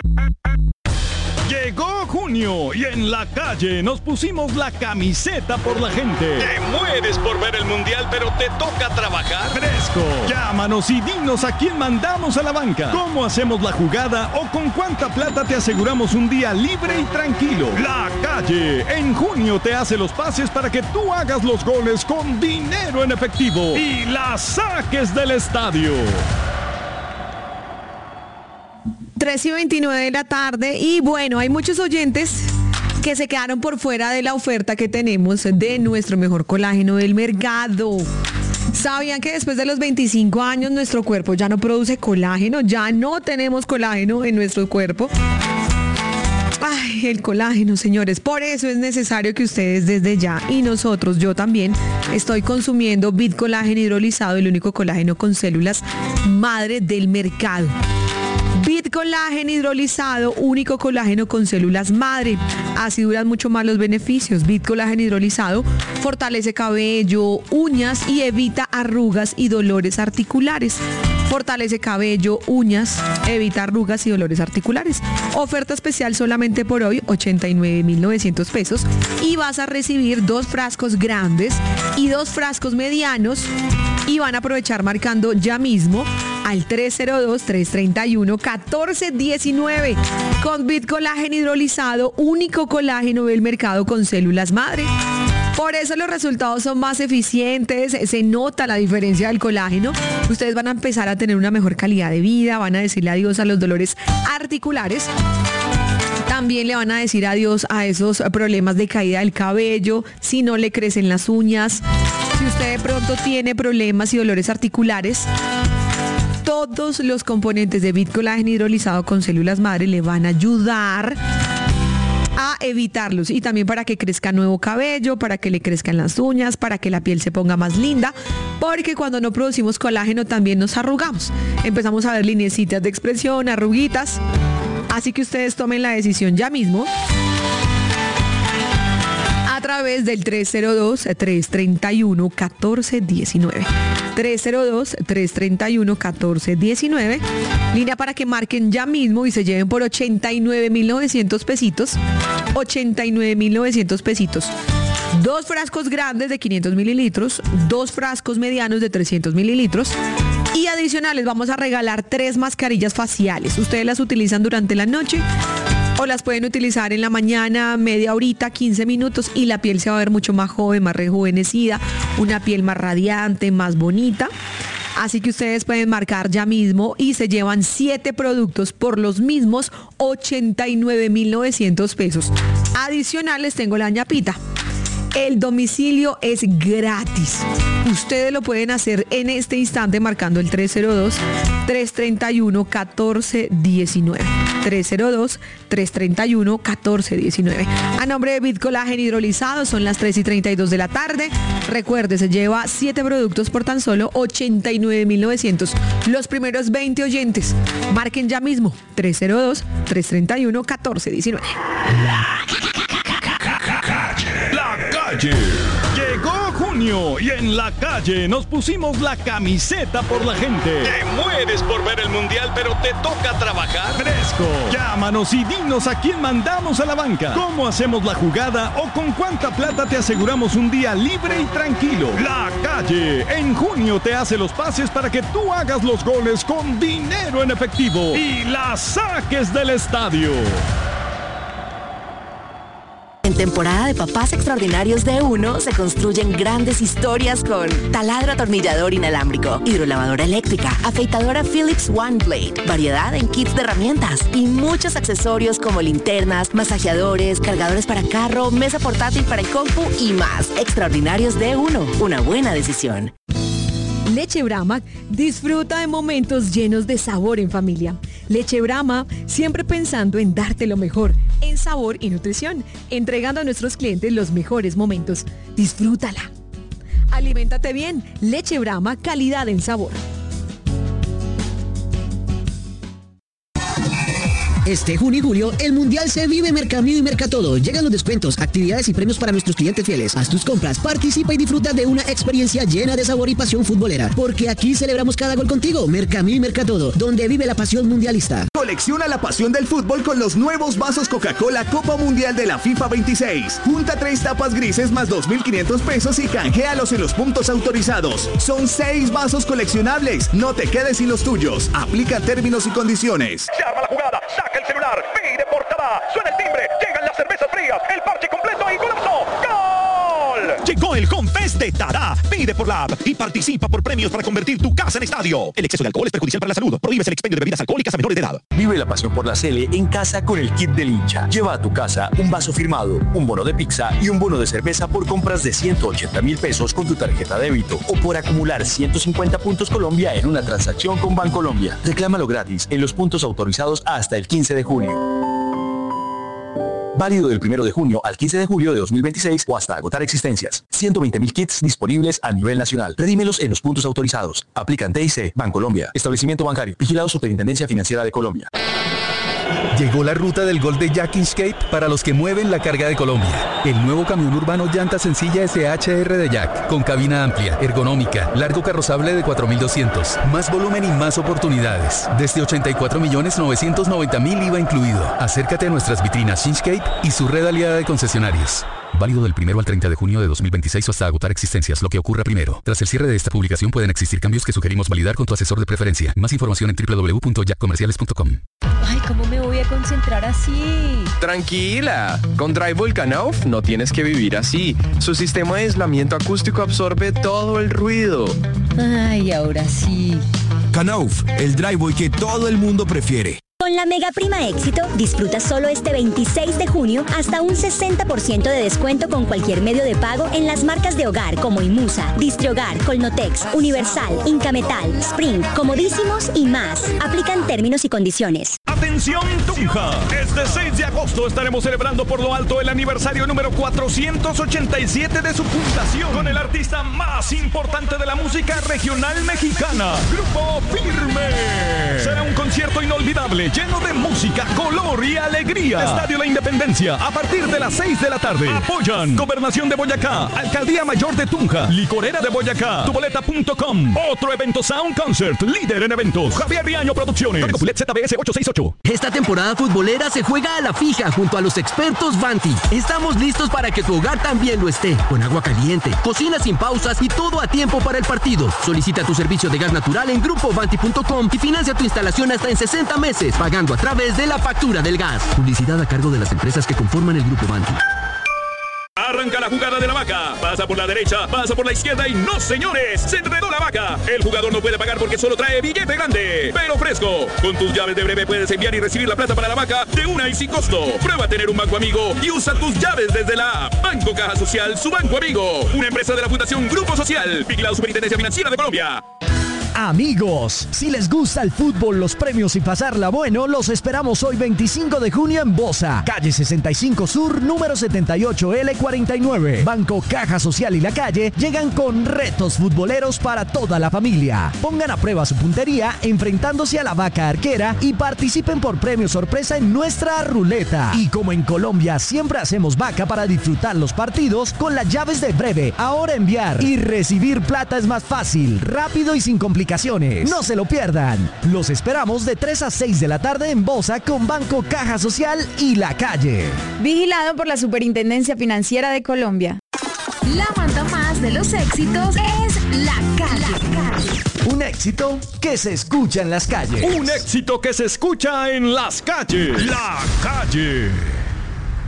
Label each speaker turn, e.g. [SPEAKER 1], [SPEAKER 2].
[SPEAKER 1] Llegó junio y en la calle nos pusimos la camiseta por la gente.
[SPEAKER 2] Te mueres por ver el mundial, pero te toca trabajar.
[SPEAKER 1] Fresco. Llámanos y dinos a quién mandamos a la banca, cómo hacemos la jugada o con cuánta plata te aseguramos un día libre y tranquilo. La calle en junio te hace los pases para que tú hagas los goles con dinero en efectivo y la saques del estadio.
[SPEAKER 3] 3:29 de la tarde y bueno, hay muchos oyentes que se quedaron por fuera de la oferta que tenemos de nuestro mejor colágeno del mercado. ¿Sabían que después de los 25 años nuestro cuerpo ya no produce colágeno? Ya no tenemos colágeno en nuestro cuerpo. Ay, el colágeno, señores. Por eso es necesario que ustedes desde ya, y nosotros, yo también, estoy consumiendo Bit Colágeno hidrolizado, el único colágeno con células madre del mercado. Bit Colágeno hidrolizado, único colágeno con células madre. Así duran mucho más los beneficios. Bit Colágeno hidrolizado fortalece cabello, uñas y evita arrugas y dolores articulares. Fortalece cabello, uñas, evita arrugas y dolores articulares. Oferta especial solamente por hoy, 89.900 pesos. Y vas a recibir 2 frascos grandes y 2 frascos medianos. Y van a aprovechar marcando ya mismo al 302-331-1419 con Bit Colágeno hidrolizado, único colágeno del mercado con células madre. Por eso los resultados son más eficientes, se nota la diferencia del colágeno. Ustedes van a empezar a tener una mejor calidad de vida, van a decirle adiós a los dolores articulares. También le van a decir adiós a esos problemas de caída del cabello, si no le crecen las uñas. Si usted de pronto tiene problemas y dolores articulares, todos los componentes de Bit Colágeno hidrolizado con células madre le van a ayudar a evitarlos, y también para que crezca nuevo cabello, para que le crezcan las uñas, para que la piel se ponga más linda, porque cuando no producimos colágeno también nos arrugamos, empezamos a ver lineecitas de expresión, arruguitas. Así que ustedes tomen la decisión ya mismo a través del 302-331-1419. 302-331-1419. Línea para que marquen ya mismo y se lleven por 89.900 pesitos. 89.900 pesitos. 2 frascos grandes de 500 mililitros, 2 frascos medianos de 300 mililitros. Y adicionales vamos a regalar 3 mascarillas faciales. Ustedes las utilizan durante la noche o las pueden utilizar en la mañana, media horita, 15 minutos, y la piel se va a ver mucho más joven, más rejuvenecida, una piel más radiante, más bonita. Así que ustedes pueden marcar ya mismo y se llevan 7 productos por los mismos 89.900 pesos. Adicionales tengo la ñapita. El domicilio es gratis. Ustedes lo pueden hacer en este instante marcando el 302-331-1419. 302-331-1419. A nombre de Bit Colágeno hidrolizado, son las 3:32 de la tarde. Recuerde, se lleva 7 productos por tan solo 89.900. Los primeros 20 oyentes, marquen ya mismo 302-331-1419.
[SPEAKER 1] La calle. Llegó junio y en la calle nos pusimos la camiseta por la gente.
[SPEAKER 2] Te mueres por ver el mundial, pero te toca trabajar.
[SPEAKER 1] Fresco. Llámanos y dinos a quién mandamos a la banca, cómo hacemos la jugada o con cuánta plata te aseguramos un día libre y tranquilo. La calle en junio te hace los pases para que tú hagas los goles con dinero en efectivo y la saques del estadio.
[SPEAKER 4] En temporada de Papás Extraordinarios de Uno se construyen grandes historias con taladro atornillador inalámbrico, hidrolavadora eléctrica, afeitadora Philips One Blade, variedad en kits de herramientas y muchos accesorios como linternas, masajeadores, cargadores para carro, mesa portátil para el compu y más. Extraordinarios de Uno, una buena decisión.
[SPEAKER 3] Leche Brahma disfruta de momentos llenos de sabor en familia. Leche Brahma, siempre pensando en darte lo mejor en sabor y nutrición, entregando a nuestros clientes los mejores momentos. Disfrútala. Aliméntate bien. Leche Brahma, calidad en sabor.
[SPEAKER 5] Este junio y julio, el Mundial se vive en Mercamido y Mercatodo. Llegan los descuentos, actividades y premios para nuestros clientes fieles. Haz tus compras, participa y disfruta de una experiencia llena de sabor y pasión futbolera. Porque aquí celebramos cada gol contigo. Mercamido y Mercatodo, donde vive la pasión mundialista.
[SPEAKER 6] Colecciona la pasión del fútbol con los nuevos vasos Coca-Cola Copa Mundial de la FIFA 26. Junta 3 tapas grises más 2.500 pesos y canjealos en los puntos autorizados. Son 6 vasos coleccionables. No te quedes sin los tuyos. Aplica términos y condiciones.
[SPEAKER 2] Se arma la jugada, saca el celular, pide portada, suena el timbre, llegan las cervezas frías, el parche completo y golazo. ¡Gol!
[SPEAKER 7] Llegó el Homefest de Tada. Pide por la app y participa por premios para convertir tu casa en estadio. El exceso de alcohol es perjudicial para la salud. Prohíbes el expendio de bebidas alcohólicas a menores de edad.
[SPEAKER 8] Vive la pasión por la Sele en casa con el kit del hincha. Lleva a tu casa un vaso firmado, un bono de pizza y un bono de cerveza por compras de 180,000 pesos con tu tarjeta débito o por acumular 150 puntos Colombia en una transacción con Bancolombia. Reclámalo gratis en los puntos autorizados hasta el 15 de junio. Válido del 1 de junio al 15 de julio de 2026 o hasta agotar existencias. 120,000 kits disponibles a nivel nacional. Redímelos en los puntos autorizados. Aplican TIC, Bancolombia. Establecimiento bancario. Vigilado Superintendencia Financiera de Colombia.
[SPEAKER 9] Llegó la ruta del Gol de Jack Escape para los que mueven la carga de Colombia. El nuevo camión urbano llanta sencilla SHR de Jack, con cabina amplia, ergonómica, largo carrozable de 4,200, más volumen y más oportunidades. Desde 84.990.000 IVA incluido. Acércate a nuestras vitrinas Inchcape y su red aliada de concesionarios. Válido del 1 al 30 de junio de 2026 o hasta agotar existencias, lo que ocurra primero. Tras el cierre de esta publicación pueden existir cambios que sugerimos validar con tu asesor de preferencia. Más información en www.jackcomerciales.com.
[SPEAKER 10] Ay, ¿cómo me voy a concentrar así?
[SPEAKER 11] Tranquila, con Drywall Knauf no tienes que vivir así. Su sistema de aislamiento acústico absorbe todo el ruido.
[SPEAKER 10] Ay, ahora sí.
[SPEAKER 12] Knauf, el drywall que todo el mundo prefiere.
[SPEAKER 13] Con la Mega Prima Éxito, disfruta solo este 26 de junio hasta un 60% de descuento con cualquier medio de pago en las marcas de hogar como Imusa, Distrihogar, Colnotex, Universal, Incametal, Spring, Comodísimos y más. Aplican términos y condiciones.
[SPEAKER 1] ¡Atención, Tunja! Este 6 de agosto estaremos celebrando por lo alto el aniversario número 487 de su fundación con el artista más importante de la música regional mexicana, Grupo Firme. Será un concierto inolvidable, lleno de música, color y alegría. Estadio La Independencia, a partir de las 6 de la tarde. Apoyan Gobernación de Boyacá, Alcaldía Mayor de Tunja, Licorera de Boyacá, tuboleta.com. Otro evento Sound Concert, líder en eventos, Javier Riaño Producciones. Código Pulet ZBS 868.
[SPEAKER 5] Esta temporada futbolera se juega a la fija junto a los expertos Vanti. Estamos listos para que tu hogar también lo esté. Con agua caliente, cocina sin pausas y todo a tiempo para el partido. Solicita tu servicio de gas natural en grupovanti.com y financia tu instalación hasta en 60 meses, pagando a través de la factura del gas. Publicidad a cargo de las empresas que conforman el Grupo Vanti.
[SPEAKER 2] Arranca la jugada de la vaca. Pasa por la derecha, pasa por la izquierda y ¡no, señores! ¡Se enredó la vaca! El jugador no puede pagar porque solo trae billete grande, pero fresco. Con tus llaves de Breve puedes enviar y recibir la plata para la vaca de una y sin costo. Prueba a tener un banco amigo y usa tus llaves desde la app. Banco Caja Social, su banco amigo. Una empresa de la Fundación Grupo Social. Vigilado Superintendencia Financiera de Colombia.
[SPEAKER 14] Amigos, si les gusta el fútbol, los premios y pasarla bueno, los esperamos hoy 25 de junio en Bosa, calle 65 Sur, número 78L49. Banco Caja Social y La Calle llegan con retos futboleros para toda la familia. Pongan a prueba su puntería enfrentándose a la vaca arquera y participen por premio sorpresa en nuestra ruleta. Y como en Colombia siempre hacemos vaca para disfrutar los partidos, con las llaves de Breve, ahora enviar y recibir plata es más fácil, rápido y sin complicaciones. No se lo pierdan. Los esperamos de 3 a 6 de la tarde en Bosa con Banco Caja Social y La Calle.
[SPEAKER 15] Vigilado por la Superintendencia Financiera de Colombia.
[SPEAKER 4] La banda más de los éxitos es La Calle.
[SPEAKER 14] Un éxito que se escucha en las calles.
[SPEAKER 1] Un éxito que se escucha en las calles. La Calle.